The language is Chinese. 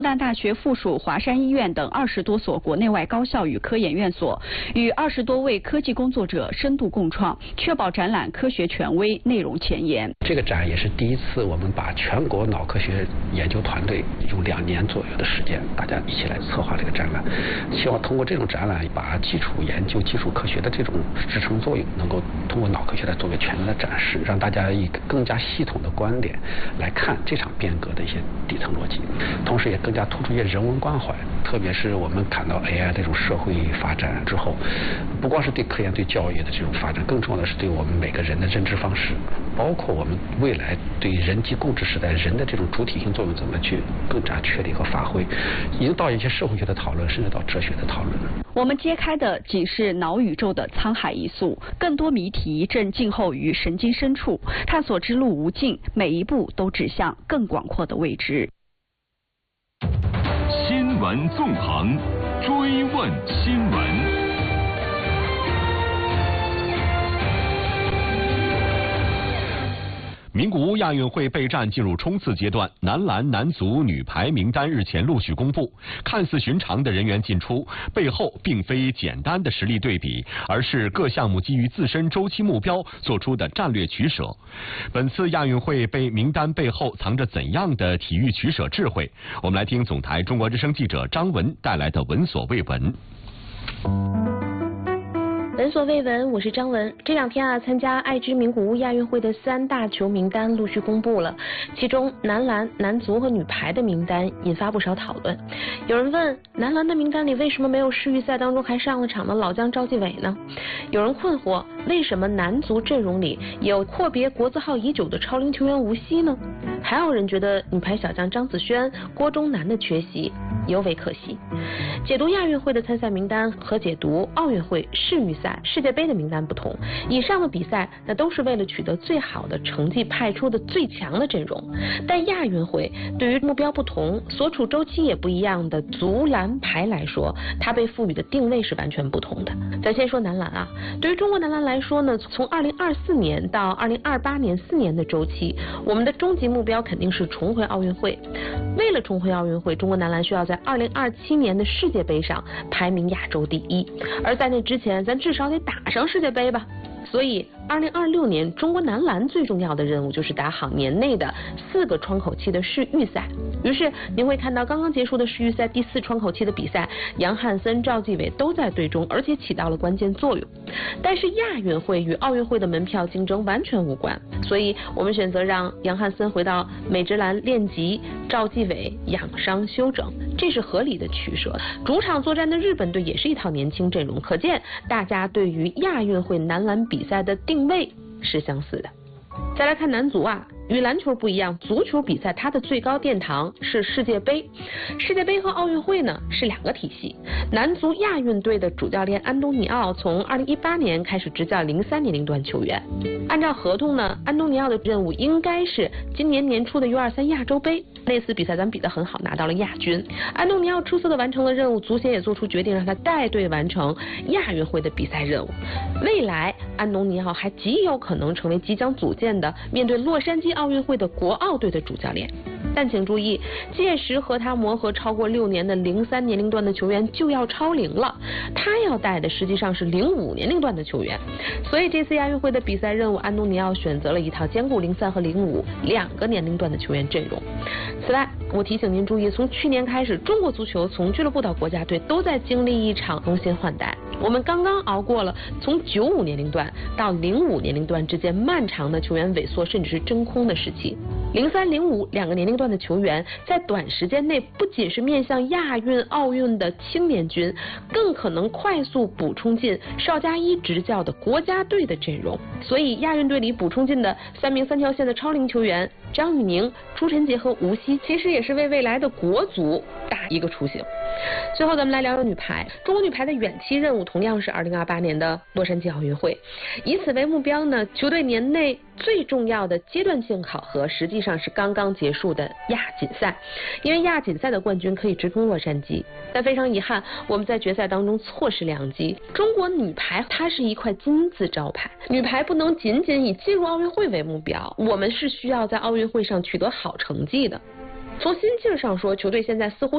南大学附属华山医院等20多所国内外高校与科研院所，与20多位科技工作者深度共创，确保展览科学权威、内容前沿。 这个展也是第一次，我们把全国脑科学研究团队用2年左右的时间，大家一起来策划这个展览。希望通过这种展览，把基础研究、基础科学的这种支撑作用，能够通过脑科学来作为全面的展示，让大家以更加系统的观点来看这场变革的一些底层逻辑，同时也更加突出一些人文关怀。特别是我们看到 AI 这种社会发展之后，不光是对科研、对教育的这种发展，更重要的是对我们每个人的认知方式，包括我们未来对人机共治时代人的这种主体性作用怎么去更加确立和发挥，已经到一些社会学的讨论，甚至到哲学的讨论。 我们揭开的仅是脑宇宙的沧海一粟，更多谜题正静候于神经深处，探索之路无尽，每一步都指向更广阔的未知。 新闻纵横，追问新闻。名古屋亚运会备战进入冲刺阶段，男篮、男足、女排名单日前陆续公布。看似寻常的人员进出，背后并非简单的实力对比，而是各项目基于自身周期目标做出的战略取舍。本次亚运会名单背后藏着怎样的体育取舍智慧？我们来听总台中国之声记者张文带来的闻所未闻。 闻所未闻，我是张文。这2天参加爱知名古屋亚运会的3大球名单陆续公布了，其中男篮、男足和女排的名单引发不少讨论。有人问，男篮的名单里为什么没有世预赛当中还上了场的老将赵继伟呢？有人困惑，为什么男足阵容里有阔别国字号已久的超龄球员吴曦呢？还有人觉得女排小将张子萱、郭钟南的缺席尤为可惜。解读亚运会的参赛名单和解读奥运会、世预赛、世界杯的名单不同，以上的比赛那都是为了取得最好的成绩派出的最强的阵容，但亚运会对于目标不同、所处周期也不一样的足篮排来说，它被赋予的定位是完全不同的。咱先说男篮啊，对于中国男篮来说呢，从2024年到2028年4年的周期，我们的终极目标肯定是重回奥运会。为了重回奥运会，中国男篮需要在2027年的世界杯上排名亚洲第1，而在那之前，咱至少得打上世界杯吧。所以2026年中国男篮最重要的任务就是打好年内的4个窗口期的世预赛。于是您会看到刚刚结束的世预赛第4窗口期的比赛，杨汉森、赵继伟都在队中，而且起到了关键作用。但是亚运会与奥运会的门票竞争完全无关，所以我们选择让杨汉森回到美职篮练级，赵继伟养伤休整，这是合理的取舍。主场作战的日本队也是一套年轻阵容，可见大家对于亚运会男篮比赛的定位是相似的。再来看男足啊，与篮球不一样，足球比赛它的最高殿堂是世界杯。世界杯和奥运会呢是2个体系。男足亚运队的主教练安东尼奥从2018年开始执教03年龄段球员。按照合同呢，安东尼奥的任务应该是今年年初的 U23 亚洲杯，那次比赛咱们比得很好，拿到了亚军。安东尼奥出色的完成了任务，足协也做出决定，让他带队完成亚运会的比赛任务。未来安东尼奥还极有可能成为即将组建的面对洛杉矶奥运会的国奥队的主教练。但请注意，届时和他磨合超过6年的03年龄段的球员就要超龄了，他要带的实际上是05年龄段的球员。所以这次亚运会的比赛任务，安东尼奥选择了一套兼顾03和05 2个年龄段的球员阵容。此外，我提醒您注意，从去年开始，中国足球从俱乐部到国家队都在经历一场更新换代。我们刚刚熬过了从95年龄段到05年龄段之间漫长的球员萎缩甚至是真空的时期。03、05 2个年龄段的球员在短时间内不仅是面向亚运、奥运的青年军，更可能快速补充进邵佳一执教的国家队的阵容。所以亚运队里补充进的3名3条线的超龄球员张宇宁、朱晨杰和吴曦，其实也是为未来的国足打一个雏形。最后咱们来聊聊女排。中国女排的远期任务同样是2028年的洛杉矶奥运会。以此为目标呢，球队年内最重要的阶段性考核实际上是刚刚结束的亚锦赛，因为亚锦赛的冠军可以直通洛杉矶。但非常遗憾，我们在决赛当中错失良机。中国女排它是一块金字招牌，女排不能仅仅以进入奥运会为目标，我们是需要在奥运会上取得好成绩的。从心气儿上说，球队现在似乎